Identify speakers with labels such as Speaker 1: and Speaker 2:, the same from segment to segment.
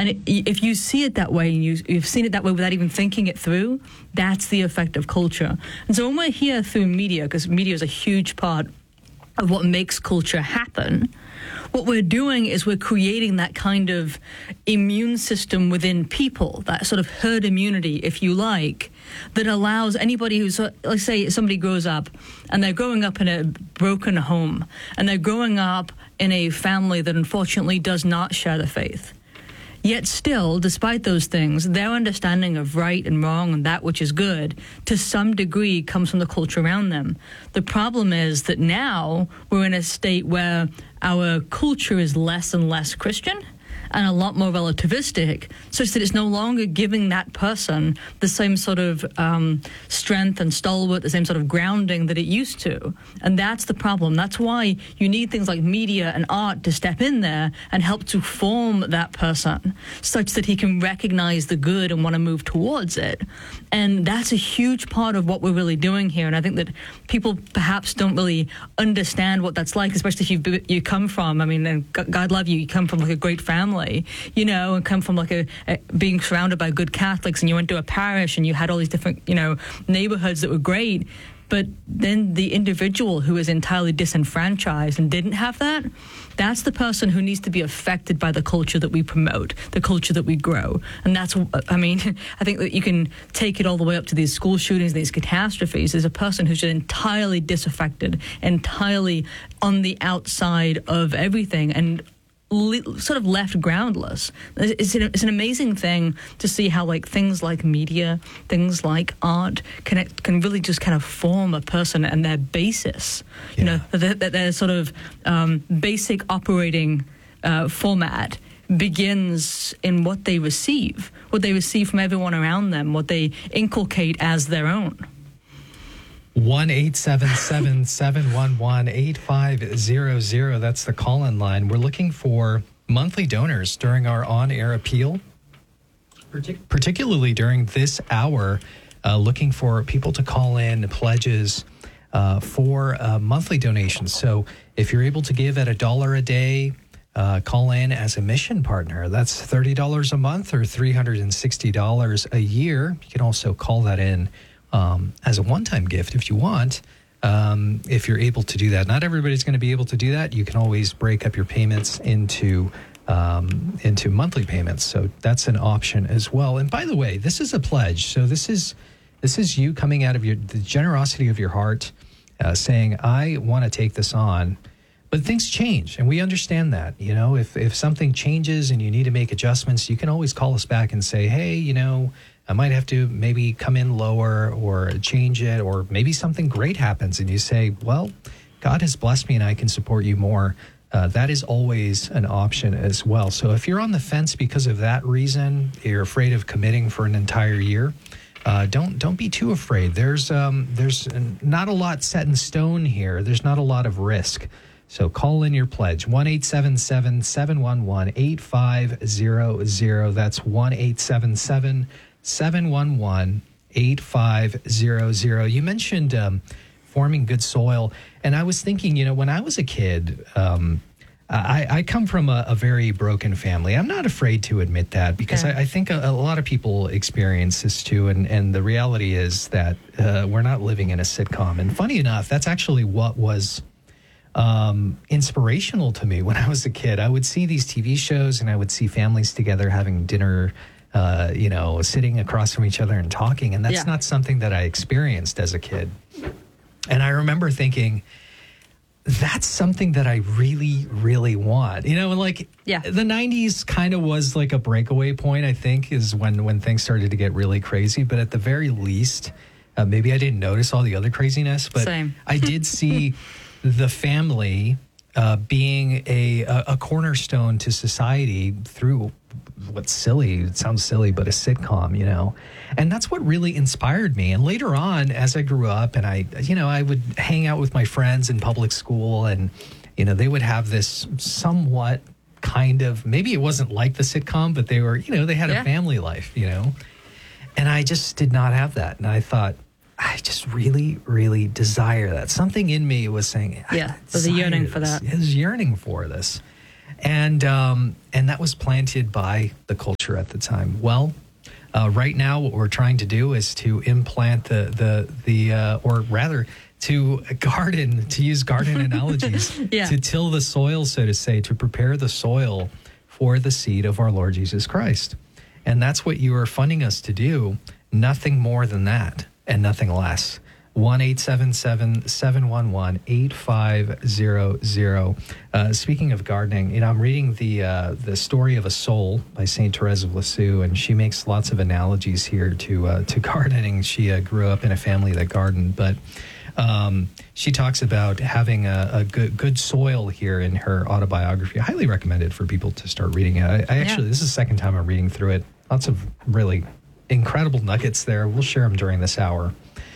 Speaker 1: And if you see it that way, and you've seen it that way without even thinking it through, that's the effect of culture. And so when we're here through media, because media is a huge part of what makes culture happen, what we're doing is we're creating that kind of immune system within people, that sort of herd immunity, if you like, that allows anybody who's, let's say somebody grows up and they're growing up in a broken home and they're growing up in a family that unfortunately does not share the faith. Yet still, despite those things, their understanding of right and wrong and that which is good, to some degree, comes from the culture around them. The problem is that now we're in a state where our culture is less and less Christian and a lot more relativistic, such that it's no longer giving that person the same sort of strength and stalwart, the same sort of grounding that it used to. And that's the problem. That's why you need things like media and art to step in there and help to form that person such that he can recognize the good and want to move towards it. And that's a huge part of what we're really doing here. And I think that people perhaps don't really understand what that's like, especially if you come from, I mean, and God love you, you come from like a great family, you know, and come from like a being surrounded by good Catholics, and you went to a parish and you had all these different, you know, neighborhoods that were great. But then the individual who is entirely disenfranchised and didn't have that, that's the person who needs to be affected by the culture that we promote, the culture that we grow. And that's, I mean, I think that you can take it all the way up to these school shootings, these catastrophes. There's a person who's just entirely disaffected, entirely on the outside of everything, and sort of left groundless. It's an amazing thing to see how like things like media, things like art can really just kind of form a person and their basis. You know, their sort of basic operating format begins in what they receive from everyone around them, what they inculcate as their own.
Speaker 2: 1-877-711-8500. That's the call-in line. We're looking for monthly donors during our on-air appeal, particularly during this hour, looking for people to call in pledges for monthly donations. So if you're able to give at $1 a day, call in as a mission partner. That's $30 a month or $360 a year. You can also call that in as a one-time gift if you want, if you're able to do that. Not everybody's going to be able to do that. You can always break up your payments into monthly payments. So that's an option as well. And by the way, this is a pledge. So this is you coming out of the generosity of your heart, saying, I want to take this on. But things change, and we understand that. You know, if something changes and you need to make adjustments, you can always call us back and say, hey, you know, I might have to maybe come in lower or change it, or maybe something great happens and you say, well, God has blessed me and I can support you more. That is always an option as well. So if you're on the fence because of that reason, you're afraid of committing for an entire year, don't be too afraid. There's not a lot set in stone here. There's not a lot of risk. So call in your pledge, 1-877-711-8500. That's 1-877-711-8500. You mentioned forming good soil. And I was thinking, you know, when I was a kid, I come from a very broken family. I'm not afraid to admit that, because I think a lot of people experience this too. And the reality is that we're not living in a sitcom. And funny enough, that's actually what was inspirational to me when I was a kid. I would see these TV shows and I would see families together having dinner, you know, sitting across from each other and talking. And that's not something that I experienced as a kid. And I remember thinking, that's something that I really, really want. You know, like the 90s kind of was like a breakaway point, I think, is when things started to get really crazy. But at the very least, maybe I didn't notice all the other craziness, but I did see the family being a cornerstone to society through what's silly. It sounds silly, but a sitcom, you know. And that's what really inspired me. And later on, as I grew up and I would hang out with my friends in public school, and, you know, they would have this somewhat kind of, maybe it wasn't like the sitcom, but they were, you know, they had a family life, you know. And I just did not have that. And I thought, I just really, really desire that. Something in me was saying,
Speaker 1: there's a yearning for that.
Speaker 2: There's yearning for this. And that was planted by the culture at the time. Well, right now, what we're trying to do is to implant or rather, to garden, to use garden analogies, to till the soil, so to say, to prepare the soil for the seed of our Lord Jesus Christ. And that's what you are funding us to do. Nothing more than that and nothing less. 1-877-711-8500. Speaking of gardening, I'm reading the story of a soul by Saint Therese of Lisieux, and she makes lots of analogies here to gardening. She grew up in a family that gardened, but she talks about having a good soil here in her autobiography. I highly recommend it for people to start reading it. I actually, this is the second time I'm reading through it. Lots of really incredible nuggets there. We'll share them during this hour.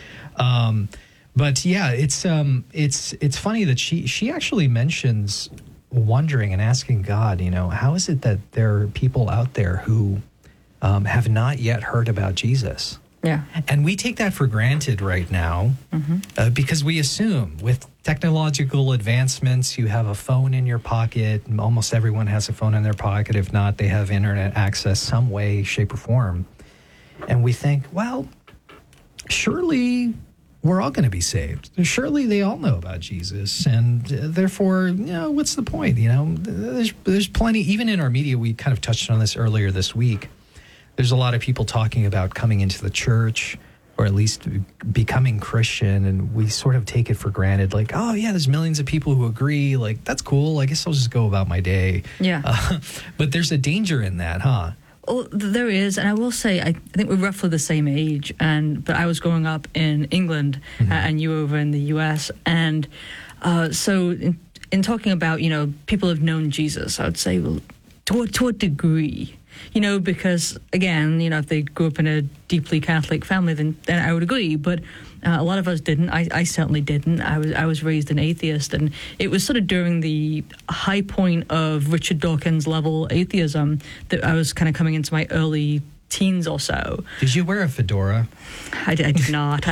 Speaker 2: But yeah, it's funny that she actually mentions wondering and asking God, how is it that there are people out there who have not yet heard about Jesus?
Speaker 1: Yeah.
Speaker 2: And we take that for granted right now because we assume with technological advancements, you have a phone in your pocket. Almost everyone has a phone in their pocket. If not, they have internet access some way, shape, or form. And we think, well, surely we're all going to be saved. Surely they all know about Jesus. And therefore, what's the point? There's plenty, even in our media, we kind of touched on this earlier this week. There's a lot of people talking about coming into the church or at least becoming Christian. And we sort of take it for granted. Like, oh, yeah, there's millions of people who agree. Like, that's cool. I guess I'll just go about my day.
Speaker 1: Yeah.
Speaker 2: But there's a danger in that, huh?
Speaker 1: Well, there is, and I will say, I think we're roughly the same age. But I was growing up in England, and you over in the U.S. And so, in talking about people have known Jesus, I would say, well, to a degree, because again, if they grew up in a deeply Catholic family, then I would agree. But a lot of us didn't. I certainly didn't. I was raised an atheist, and it was sort of during the high point of Richard Dawkins level atheism that I was kind of coming into my early teens or so.
Speaker 2: Did you wear a fedora?
Speaker 1: I did not.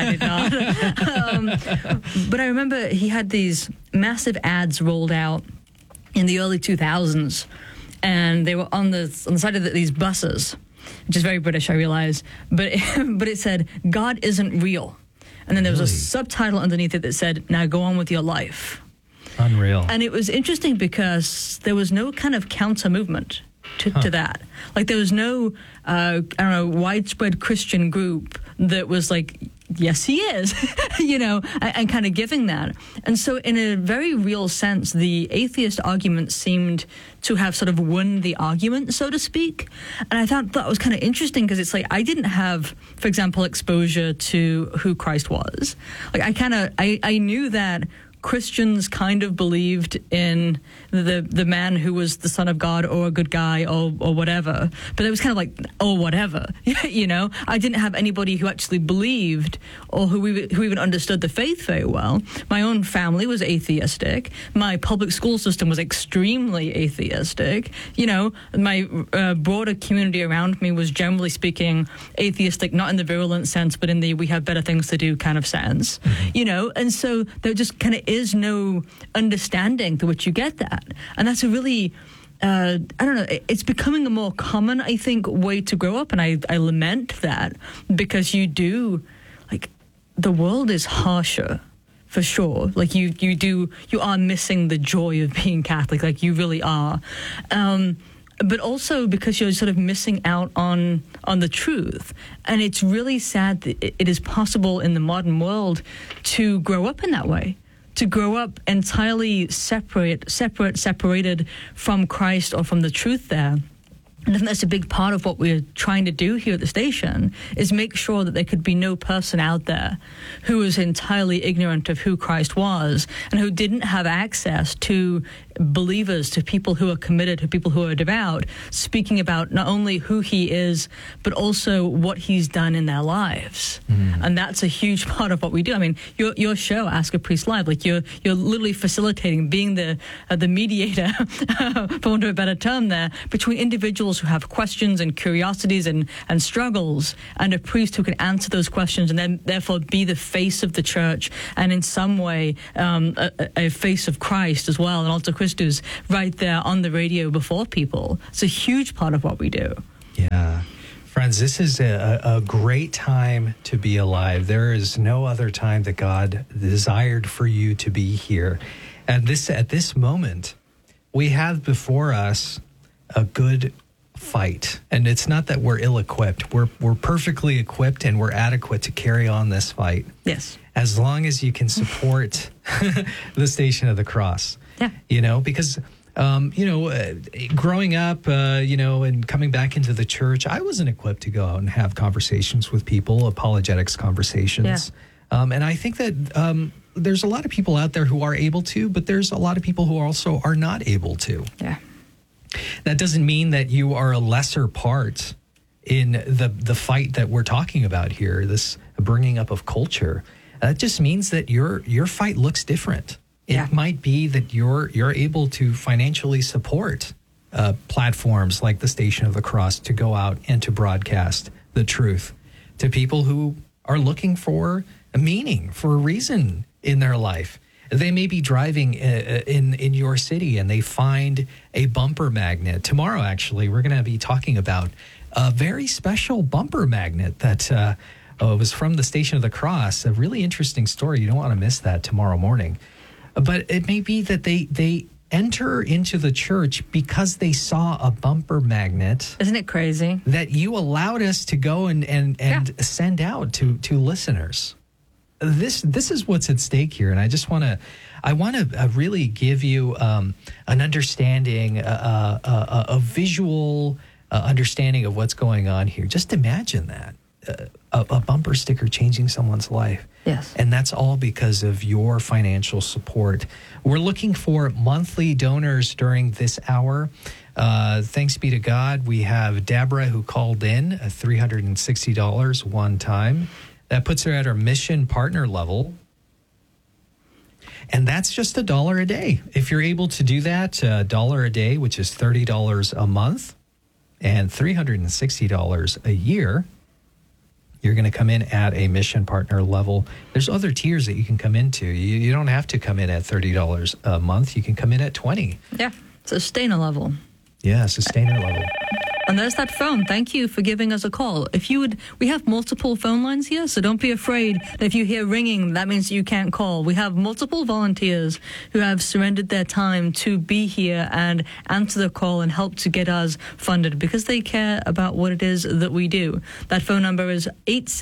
Speaker 1: But I remember he had these massive ads rolled out in the early 2000s, and they were on the side of these buses, which is very British, I realize. But it said, "God isn't real." And then there was a subtitle underneath it that said, "Now go on with your life."
Speaker 2: Unreal.
Speaker 1: And it was interesting because there was no kind of counter movement to that. Like there was no, widespread Christian group that was like, yes, he is, and kind of giving that. And so in a very real sense, the atheist argument seemed to have sort of won the argument, so to speak. And I thought that was kind of interesting because it's like I didn't have, for example, exposure to who Christ was. Like I knew that Christians kind of believed in the man who was the son of God or a good guy or whatever, but it was kind of like, oh, whatever, I didn't have anybody who actually believed or who even understood the faith very well. My own family was atheistic. My public school system was extremely atheistic. My broader community around me was generally speaking atheistic, not in the virulent sense, but in the we have better things to do kind of sense, and so there just kind of is no understanding to which you get that. And that's a really, I don't know, it's becoming a more common, I think, way to grow up. And I lament that because you do, like, the world is harsher, for sure. Like, you are missing the joy of being Catholic, like, you really are. But also because you're sort of missing out on the truth. And it's really sad that it is possible in the modern world to grow up in that way. To grow up entirely separated from Christ or from the truth there. And I think that's a big part of what we're trying to do here at the station, is make sure that there could be no person out there who was entirely ignorant of who Christ was and who didn't have access to believers, to people who are committed, to people who are devout, speaking about not only who he is, but also what he's done in their lives. And that's a huge part of what we do. I mean, your show, Ask a Priest Live, like you're literally facilitating, being the mediator, for want of a better term there, between individuals individuals who have questions and curiosities and struggles, and a priest who can answer those questions and then therefore be the face of the church and in some way a face of Christ as well, and Alter Christus right there on the radio before people. It's a huge part of what we do.
Speaker 2: Yeah. Friends, this is a great time to be alive. There is no other time that God desired for you to be here. At this moment, we have before us a good fight. And it's not that we're ill-equipped. We're perfectly equipped and we're adequate to carry on this fight.
Speaker 1: Yes.
Speaker 2: As long as you can support the Station of the Cross.
Speaker 1: Yeah.
Speaker 2: You know, because... growing up, and coming back into the church, I wasn't equipped to go out and have conversations with people, apologetics conversations. Yeah. And I think that there's a lot of people out there who are able to, but there's a lot of people who also are not able to.
Speaker 1: Yeah.
Speaker 2: That doesn't mean that you are a lesser part in the fight that we're talking about here, this bringing up of culture. That just means that your fight looks different. It might be that you're able to financially support platforms like the Station of the Cross to go out and to broadcast the truth to people who are looking for a meaning, for a reason in their life. They may be driving in your city and they find a bumper magnet. Tomorrow, actually, we're going to be talking about a very special bumper magnet that was from the Station of the Cross. A really interesting story. You don't want to miss that tomorrow morning. But it may be that they enter into the church because they saw a bumper magnet.
Speaker 1: Isn't it crazy?
Speaker 2: That you allowed us to go and send out to listeners. This is what's at stake here. And I want to really give you an understanding, a visual understanding of what's going on here. Just imagine that. A bumper sticker changing someone's life.
Speaker 1: Yes.
Speaker 2: And that's all because of your financial support. We're looking for monthly donors during this hour. Thanks be to God. We have Deborah who called in $360 one time. That puts her at our mission partner level. And that's just $1 a day. If you're able to do that, $1 a day, which is $30 a month, and $360 a year, you're going to come in at a mission partner level. There's other tiers that you can come into. You don't have to come in at $30 a month. You can come in at $20.
Speaker 1: Yeah, sustainer level.
Speaker 2: Yeah, sustainer level.
Speaker 1: And there's that phone. Thank you for giving us a call. We have multiple phone lines here, so don't be afraid that if you hear ringing, that means you can't call. We have multiple volunteers who have surrendered their time to be here and answer the call and help to get us funded because they care about what it is that we do. That phone number is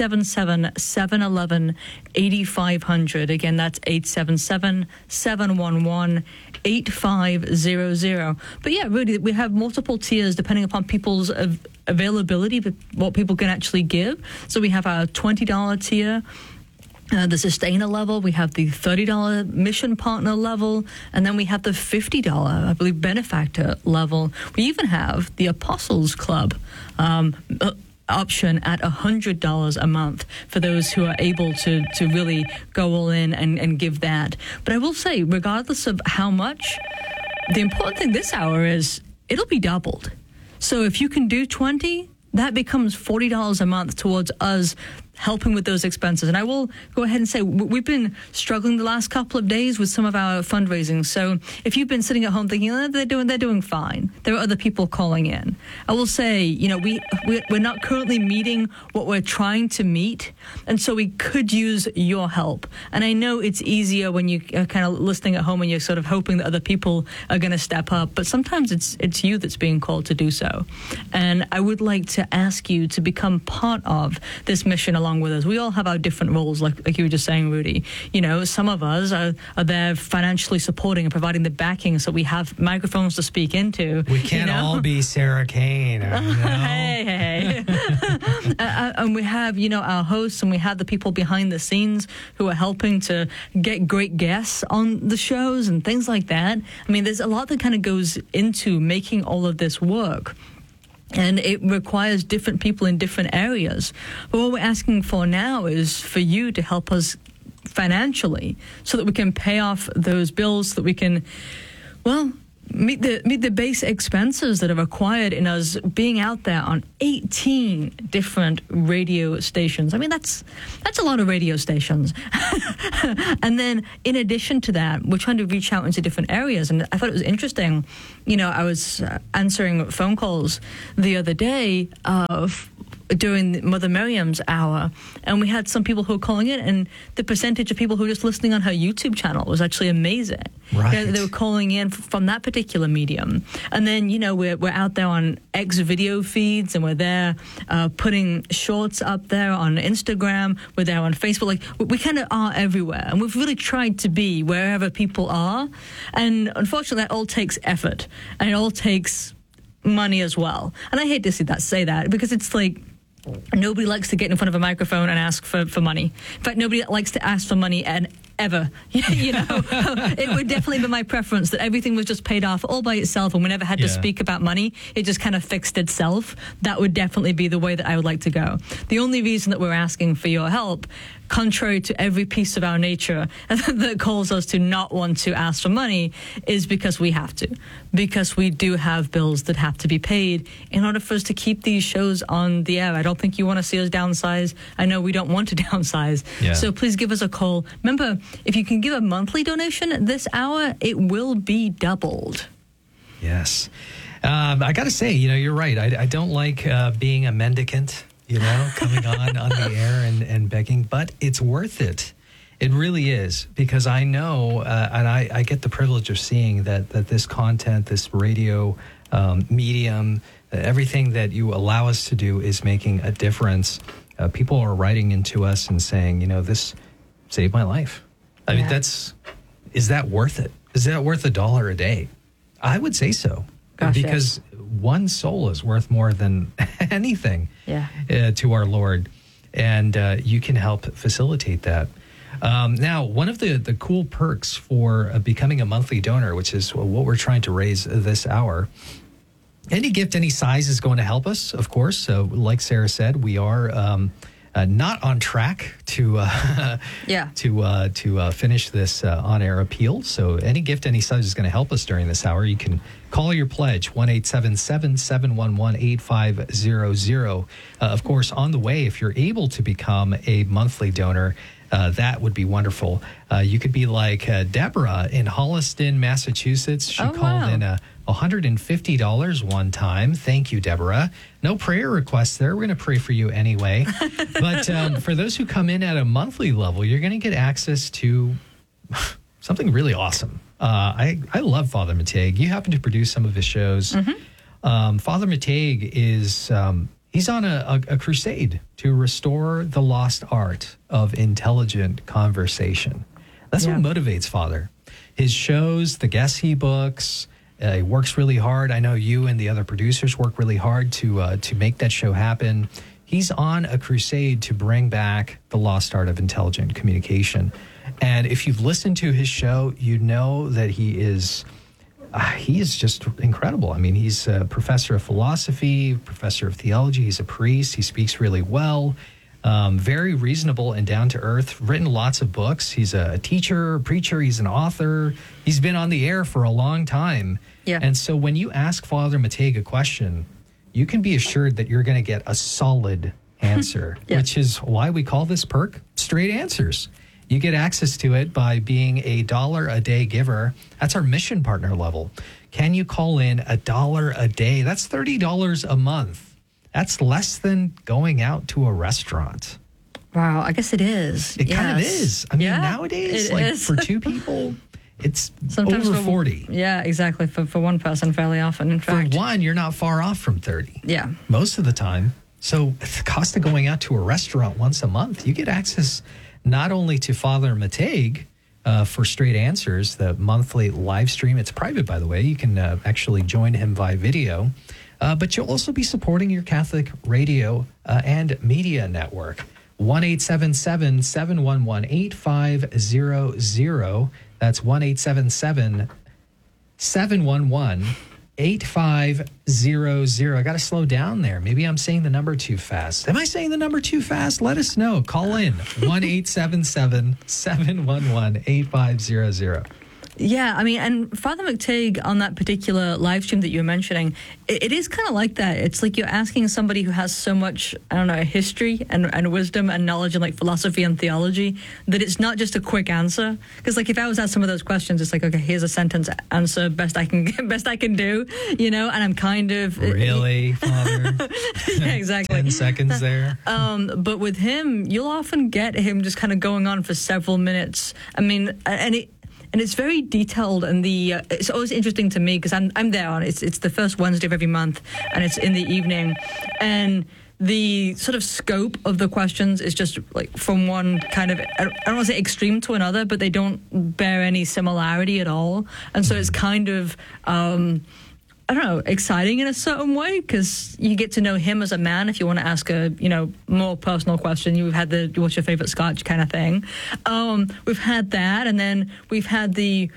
Speaker 1: 877-711-8500. Again, that's 877-711-8500. But yeah, really, we have multiple tiers depending upon people's availability, but what people can actually give. So we have our $20 tier, the sustainer level, we have the $30 mission partner level, and then we have the $50, I believe, benefactor level. We even have the Apostles Club option at $100 a month for those who are able to really go all in and give that. But I will say, regardless of how much, the important thing this hour is it'll be doubled. So if you can do 20, that becomes $40 a month towards us helping with those expenses. And I will go ahead and say we've been struggling the last couple of days with some of our fundraising. So if you've been sitting at home thinking, they're doing fine, there are other people calling in. I will say, we're not currently meeting what we're trying to meet, and so we could use your help. And I know it's easier when you are kind of listening at home and you're sort of hoping that other people are going to step up, but sometimes it's you that's being called to do so. And I would like to ask you to become part of this mission along with us. We all have our different roles, like you were just saying, Rudy. Some of us are there financially supporting and providing the backing so we have microphones to speak into.
Speaker 2: We can't all be Sarah Kane.
Speaker 1: Hey. And we have, our hosts, and we have the people behind the scenes who are helping to get great guests on the shows and things like that. I mean, there's a lot that kind of goes into making all of this work. And it requires different people in different areas. But what we're asking for now is for you to help us financially so that we can pay off those bills, so that we can, meet the base expenses that are required in us being out there on 18 different radio stations. I mean, that's a lot of radio stations. And then in addition to that, we're trying to reach out into different areas. And I thought it was interesting. I was answering phone calls the other day during Mother Miriam's hour, and we had some people who were calling in, and the percentage of people who were just listening on her YouTube channel was actually amazing.
Speaker 2: Right.
Speaker 1: They were calling in from that particular medium. And then, we're out there on X video feeds, and we're there putting shorts up there on Instagram. We're there on Facebook. Like, we kind of are everywhere, and we've really tried to be wherever people are. And unfortunately, that all takes effort, and it all takes money as well. And I hate to say that because it's like, nobody likes to get in front of a microphone and ask for money. In fact, nobody likes to ask for money ever. It would definitely be my preference that everything was just paid off all by itself and we never had to speak about money. It just kind of fixed itself. That would definitely be the way that I would like to go. The only reason that we're asking for your help, contrary to every piece of our nature that calls us to not want to ask for money, is because we have to. Because we do have bills that have to be paid in order for us to keep these shows on the air. I don't think you want to see us downsize. I know we don't want to downsize. Yeah. So please give us a call. Remember, if you can give a monthly donation this hour, it will be doubled.
Speaker 2: Yes. I got to say, you're right. I don't like being a mendicant, coming on the air and begging, but it's worth it. It really is, because I know, and I get the privilege of seeing that this content, this radio medium, everything that you allow us to do is making a difference. People are writing into us and saying, this saved my life. I mean, is that worth it? Is that worth $1 a day? I would say so.
Speaker 1: Gosh,
Speaker 2: because one soul is worth more than anything to our Lord. And you can help facilitate that. Now, one of the cool perks for becoming a monthly donor, which is what we're trying to raise this hour, any gift, any size is going to help us, of course. So like Sarah said, we are not on track to finish this on-air appeal. So any gift, any size is going to help us during this hour. You can call your pledge, 1-877-711-8500. Of course, on the way, if you're able to become a monthly donor, that would be wonderful. You could be like Deborah in Holliston, Massachusetts. She called in $150 one time. Thank you, Deborah. No prayer requests there. We're going to pray for you anyway. But for those who come in at a monthly level, you're going to get access to something really awesome. I love Father Matague. You happen to produce some of his shows. Mm-hmm. Father Matague is... he's on a crusade to restore the lost art of intelligent conversation. That's what motivates Father. His shows, the guests he books, he works really hard. I know you and the other producers work really hard to make that show happen. He's on a crusade to bring back the lost art of intelligent communication. And if you've listened to his show, you know that he is just incredible. I mean, he's a professor of philosophy, professor of theology. He's a priest. He speaks really well, very reasonable and down to earth, written lots of books. He's a teacher, a preacher. He's an author. He's been on the air for a long time. Yeah. And so when you ask Father Matague a question, you can be assured that you're going to get a solid answer, which is why we call this perk Straight Answers. You get access to it by being a $1 a day giver. That's our mission partner level. Can you call in $1 a day? That's $30 a month. That's less than going out to a restaurant.
Speaker 1: Wow, I guess it is.
Speaker 2: It kind of is. I mean, nowadays, for two people, it's sometimes over 40.
Speaker 1: Yeah, exactly. For one person, fairly often, in fact.
Speaker 2: For one, you're not far off from 30.
Speaker 1: Yeah.
Speaker 2: Most of the time. So the cost of going out to a restaurant once a month, you get access not only to Father Matague for Straight Answers, the monthly live stream. It's private, by the way. You can actually join him via video. But you'll also be supporting your Catholic radio and media network. 1-877-711-8500. That's 1-877-711-8500. I got to slow down there. Maybe I'm saying the number too fast. Am I saying the number too fast? Let us know. Call in 1-877-711-8500.
Speaker 1: Yeah, I mean, and Father McTague on that particular live stream that you were mentioning, it is kind of like that. It's like you're asking somebody who has so much, I don't know, history and wisdom and knowledge and like philosophy and theology that it's not just a quick answer. Because like if I was asked some of those questions, it's like, okay, here's a sentence answer, best I can do, you know, and I'm kind of
Speaker 2: really, Father.
Speaker 1: Yeah, exactly.
Speaker 2: 10 seconds there.
Speaker 1: But with him, you'll often get him just kind of going on for several minutes. I mean, and it's very detailed, and it's always interesting to me because I'm there on it's the first Wednesday of every month, and it's in the evening, and the sort of scope of the questions is just like from one kind of, I don't want to say extreme to another, but they don't bear any similarity at all, and so it's kind of I don't know, exciting in a certain way because you get to know him as a man. If you want to ask a, you know, more personal question, you've had the what's your favorite scotch kind of thing. We've had that, and then we've had the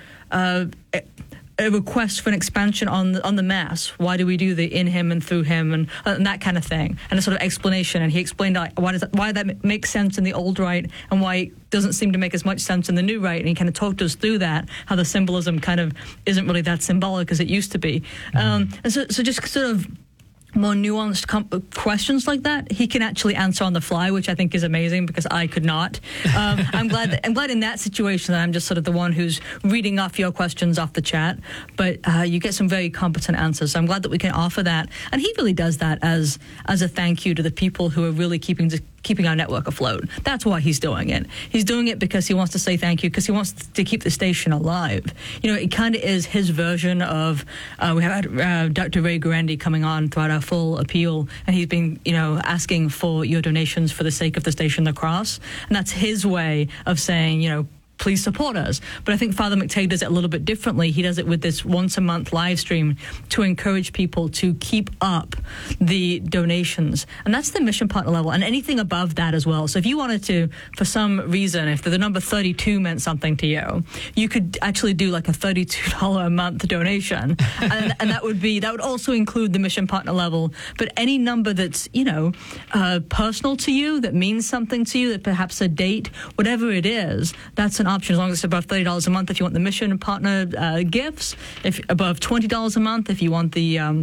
Speaker 1: a request for an expansion on the Mass. Why do we do the in him and through him and that kind of thing, and a sort of explanation. And he explained why that makes sense in the old rite and why it doesn't seem to make as much sense in the new rite. And he kind of talked us through that, how the symbolism kind of isn't really that symbolic as it used to be. And so just sort of more nuanced questions like that, he can actually answer on the fly, which I think is amazing because I could not. I'm glad in that situation that I'm just sort of the one who's reading off your questions off the chat, but you get some very competent answers. So I'm glad that we can offer that, and he really does that as a thank you to the people who are really keeping our network afloat. That's why he's doing it. He's doing it because he wants to say thank you, because he wants to keep the station alive. You know, it kind of is his version of, we had Dr. Ray Guarendi coming on throughout our full appeal, and he's been, you know, asking for your donations for the sake of the station, The Cross. And that's his way of saying, you know, please support us. But I think Father McTague does it a little bit differently. He does it with this once-a-month live stream to encourage people to keep up the donations. And that's the mission partner level, and anything above that as well. So if you wanted to, for some reason, if the number 32 meant something to you, you could actually do like a $32 a month donation. and that would also include the mission partner level. But any number that's, you know, personal to you, that means something to you, that perhaps a date, whatever it is, that's an option, as long as it's above $30 a month if you want the mission partner gifts, if above $20 a month if you want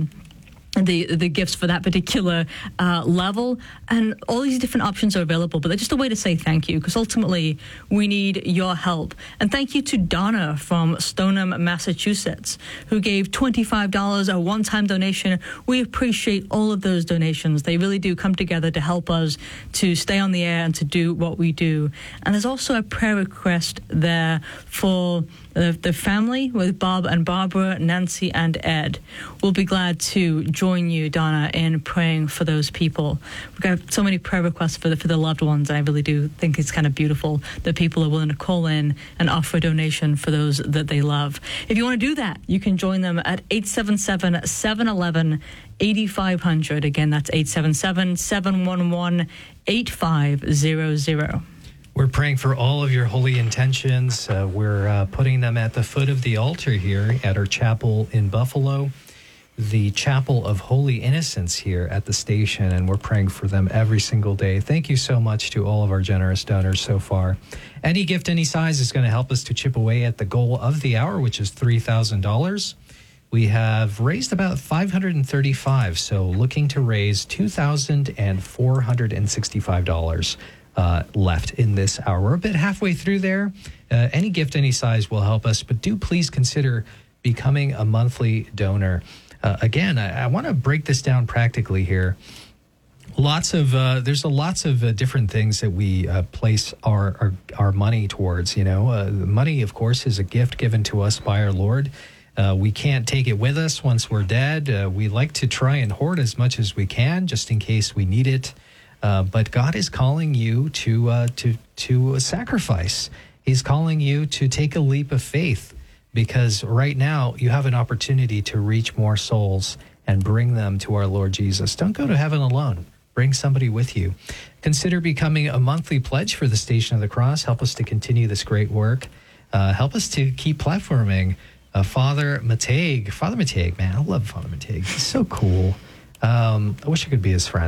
Speaker 1: the gifts for that particular level. And all these different options are available, but they're just a way to say thank you, because ultimately we need your help. And thank you to Donna from Stoneham, Massachusetts, who gave $25, a one-time donation. We appreciate all of those donations. They really do come together to help us to stay on the air and to do what we do. And there's also a prayer request there for the family with Bob and Barbara, Nancy and Ed. We'll be glad to join you, Donna, in praying for those people. We've got so many prayer requests for the loved ones. I really do think it's kind of beautiful that people are willing to call in and offer a donation for those that they love. If you want to do that, you can join them at 877-711-8500. Again, that's 877-711-8500.
Speaker 2: We're praying for all of your holy intentions. We're putting them at the foot of the altar here at our chapel in Buffalo, the Chapel of Holy Innocents here at the station, and we're praying for them every single day. Thank you so much to all of our generous donors so far. Any gift, any size is going to help us to chip away at the goal of the hour, which is $3,000. We have raised about $535, so looking to raise $2,465. Left in this hour. We're a bit halfway through there. Any gift, any size will help us, but do please consider becoming a monthly donor. Again, I want to break this down practically here. There's lots of different things that we place our money towards. You know, money, of course, is a gift given to us by our Lord. We can't take it with us once we're dead. We like to try and hoard as much as we can, just in case we need it. But God is calling you to sacrifice. He's calling you to take a leap of faith, because right now you have an opportunity to reach more souls and bring them to our Lord Jesus. Don't go to heaven alone. Bring somebody with you. Consider becoming a monthly pledge for the Station of the Cross. Help us to continue this great work. Help us to keep platforming Father McTague. Father McTague, man, I love Father McTague. He's so cool. I wish I could be his friend.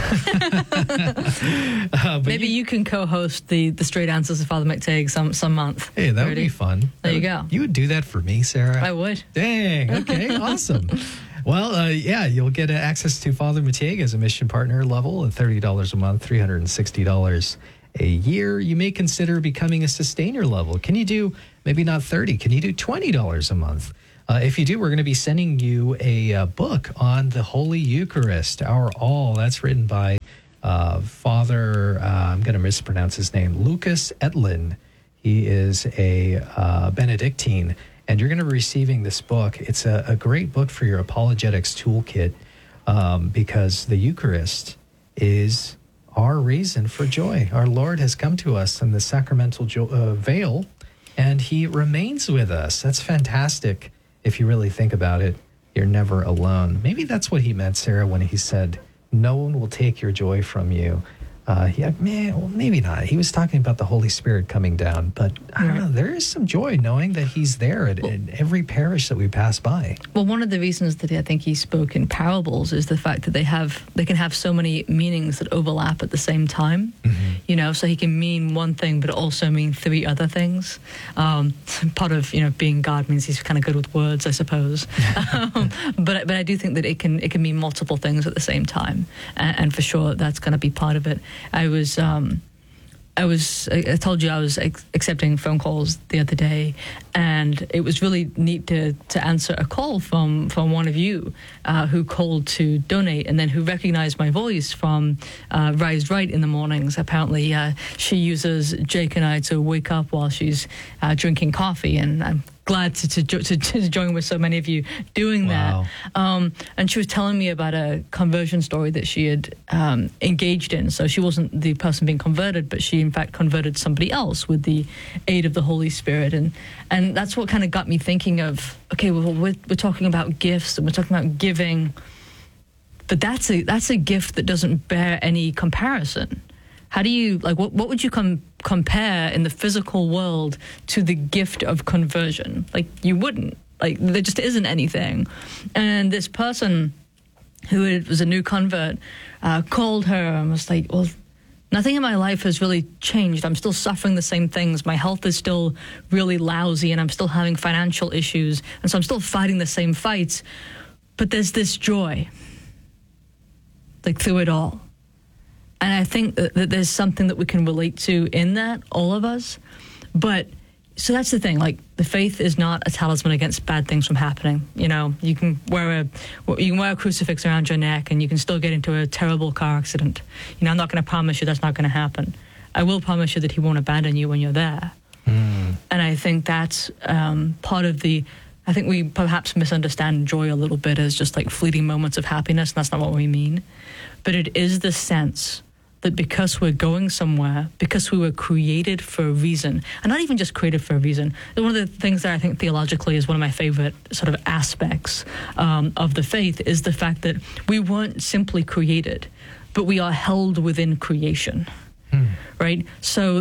Speaker 1: Maybe you can co-host the Straight Answers with Father McTague some month.
Speaker 2: Hey, that would be fun.
Speaker 1: There you go.
Speaker 2: You would do that for me, Sarah?
Speaker 1: I would.
Speaker 2: Dang. Okay, awesome. Well, yeah, you'll get access to Father McTague as a mission partner level at $30 a month, $360 a year. You may consider becoming a sustainer level. Can you do maybe not 30? Can you do $20 a month? If you do, we're going to be sending you a book on the Holy Eucharist, Our All. That's written by Father, I'm going to mispronounce his name, Lucas Etlin. He is a Benedictine, and you're going to be receiving this book. It's a great book for your apologetics toolkit because the Eucharist is our reason for joy. Our Lord has come to us in the sacramental veil, and he remains with us. That's fantastic. If you really think about it, you're never alone. Maybe that's what he meant, Sarah, when he said, no one will take your joy from you. Well, maybe not. He was talking about the Holy Spirit coming down, but I don't know. There is some joy knowing that he's there at every parish that we pass by.
Speaker 1: Well, one of the reasons that I think he spoke in parables is the fact that they can have so many meanings that overlap at the same time. Mm-hmm. You know, so he can mean one thing, but also mean three other things. Part of being God means he's kind of good with words, I suppose. But I do think that it can mean multiple things at the same time, and for sure that's going to be part of it. I told you I was accepting phone calls the other day, and it was really neat to answer a call from one of you who called to donate, and then who recognized my voice from Rise Right in the mornings. Apparently, she uses Jake and I to wake up while she's drinking coffee, and I'm glad to join with so many of you doing that. And she was telling me about a conversion story that she had engaged in. So she wasn't the person being converted, but she in fact converted somebody else with the aid of the Holy Spirit. And that's what kind of got me thinking of, okay, well, we're talking about gifts and we're talking about giving, but that's a gift that doesn't bear any comparison. How do you, what would you compare in the physical world to the gift of conversion? You wouldn't. There just isn't anything. And this person who was a new convert called her and was like, well, nothing in my life has really changed. I'm still suffering the same things. My health is still really lousy, and I'm still having financial issues. And so I'm still fighting the same fights. But there's this joy, through it all. And I think that there's something that we can relate to in that, all of us. But, so that's the thing, the faith is not a talisman against bad things from happening. You can wear a crucifix around your neck and you can still get into a terrible car accident. I'm not going to promise you that's not going to happen. I will promise you that he won't abandon you when you're there. Mm. And I think that's part of I think we perhaps misunderstand joy a little bit as just fleeting moments of happiness, and that's not what we mean. But it is the sense that because we're going somewhere, because we were created for a reason, and not even just created for a reason. One of the things that I think theologically is one of my favorite sort of aspects of the faith is the fact that we weren't simply created, but we are held within creation. Right? So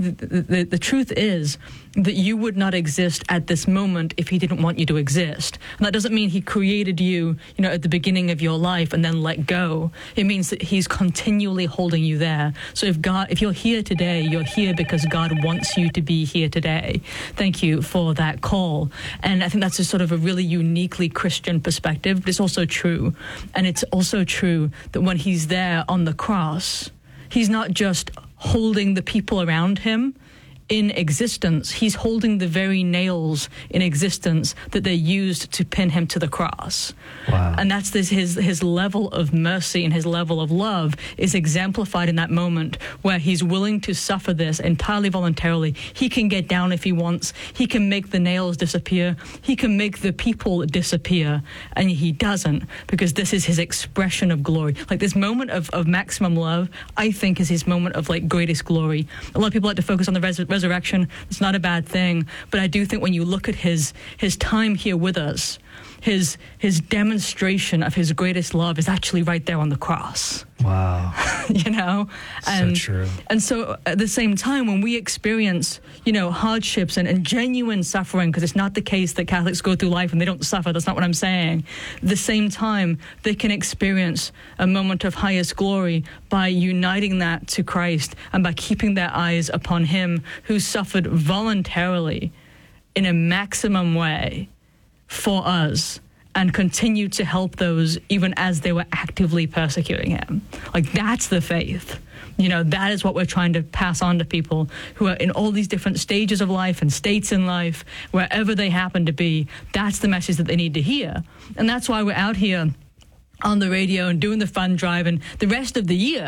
Speaker 1: the truth is that you would not exist at this moment if he didn't want you to exist. And that doesn't mean he created you, at the beginning of your life and then let go. It means that he's continually holding you there. So if you're here today, you're here because God wants you to be here today. Thank you for that call. And I think that's a sort of a really uniquely Christian perspective, but it's also true. And it's also true that when he's there on the cross, he's not just holding the people around him in existence. He's holding the very nails in existence that they used to pin him to the cross. Wow. And that's his level of mercy and his level of love is exemplified in that moment where he's willing to suffer this entirely voluntarily. He can get down if he wants. He can make the nails disappear. He can make the people disappear. And he doesn't, because this is his expression of glory. This moment of maximum love, I think, is his moment of greatest glory. A lot of people like to focus on the resurrection. It's not a bad thing, but I do think when you look at his time here with us, his demonstration of his greatest love is actually right there on the cross.
Speaker 2: Wow.
Speaker 1: You know? And,
Speaker 2: so true.
Speaker 1: And so at the same time, when we experience, hardships and genuine suffering, because it's not the case that Catholics go through life and they don't suffer, that's not what I'm saying. At the same time, they can experience a moment of highest glory by uniting that to Christ and by keeping their eyes upon him who suffered voluntarily in a maximum way for us and continue to help those even as they were actively persecuting him. Like, that's the faith. That is what we're trying to pass on to people who are in all these different stages of life and states in life, wherever they happen to be. That's the message that they need to hear. And that's why we're out here on the radio and doing the fund drive and the rest of the year.